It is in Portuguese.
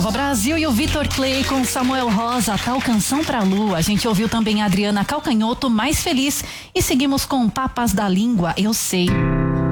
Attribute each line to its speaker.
Speaker 1: Nova Brasil e o Vitor Clay com Samuel Rosa, Tal Canção pra Lua. A gente ouviu também a Adriana Calcanhoto, Mais Feliz, e seguimos com Papas da Língua, Eu Sei.